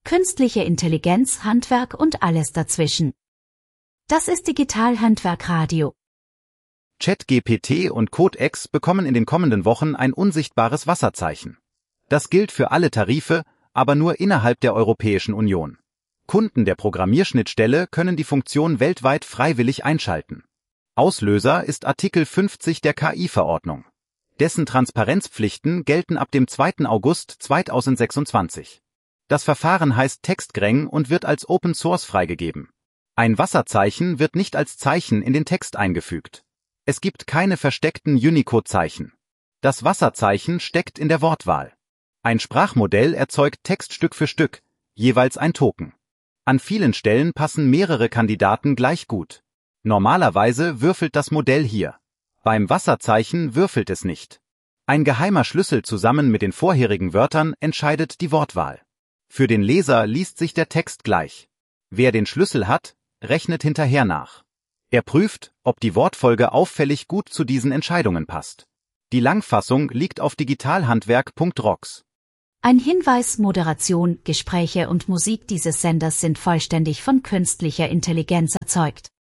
künstliche Intelligenz, Handwerk und alles dazwischen. Das ist Digital-Handwerk Radio. ChatGPT und Codex bekommen in den kommenden Wochen ein unsichtbares Wasserzeichen. Das gilt für alle Tarife, aber nur innerhalb der Europäischen Union. Kunden der Programmierschnittstelle können die Funktion weltweit freiwillig einschalten. Auslöser ist Artikel 50 der KI-Verordnung. Dessen Transparenzpflichten gelten ab dem 2. August 2026. Das Verfahren heißt Textgreng und wird als Open Source freigegeben. Ein Wasserzeichen wird nicht als Zeichen in den Text eingefügt. Es gibt keine versteckten Unicode-Zeichen. Das Wasserzeichen steckt in der Wortwahl. Ein Sprachmodell erzeugt Text Stück für Stück, jeweils ein Token. An vielen Stellen passen mehrere Kandidaten gleich gut. Normalerweise würfelt das Modell hier. Beim Wasserzeichen würfelt es nicht. Ein geheimer Schlüssel zusammen mit den vorherigen Wörtern entscheidet die Wortwahl. Für den Leser liest sich der Text gleich. Wer den Schlüssel hat, rechnet hinterher nach. Er prüft, ob die Wortfolge auffällig gut zu diesen Entscheidungen passt. Die Langfassung liegt auf digitalhandwerk.rocks. Ein Hinweis: Moderation, Gespräche und Musik dieses Senders sind vollständig von künstlicher Intelligenz erzeugt.